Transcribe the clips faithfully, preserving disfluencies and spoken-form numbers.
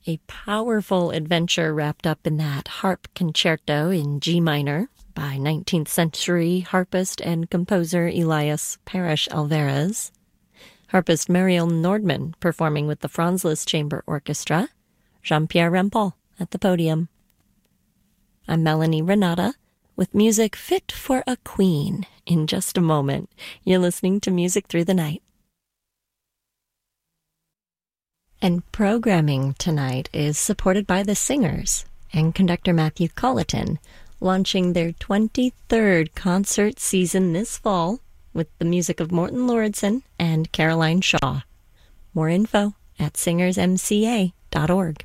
A powerful adventure wrapped up in that harp concerto in G minor by nineteenth century harpist and composer Elias Parrish Alvarez. Harpist Muriel Nordman performing with the Franz Liszt Chamber Orchestra. Jean-Pierre Rampal at the podium. I'm Melanie Renata with music fit for a queen. In just a moment, you're listening to Music Through the Night. And programming tonight is supported by the Singers and conductor Matthew Colleton, launching their twenty-third concert season this fall with the music of Morton Lauridsen and Caroline Shaw. More info at singers m c a dot org.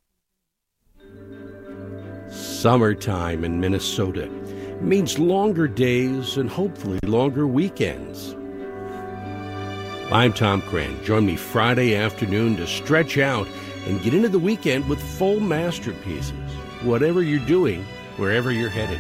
Summertime in Minnesota means longer days and hopefully longer weekends. I'm Tom Cran. Join me Friday afternoon to stretch out and get into the weekend with full masterpieces, whatever you're doing, wherever you're headed.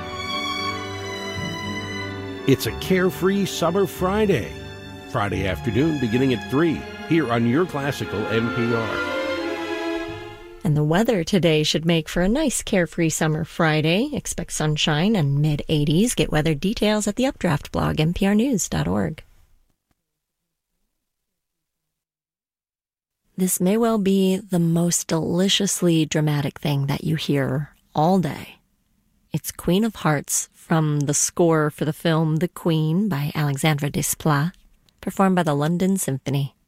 It's a carefree summer Friday. Friday afternoon beginning at three, here on your classical N P R. And the weather today should make for a nice carefree summer Friday. Expect sunshine and mid eighties. Get weather details at the Updraft blog, n p r news dot org. This may well be the most deliciously dramatic thing that you hear all day. It's Queen of Hearts from the score for the film The Queen by Alexandre Desplat, performed by the London Symphony.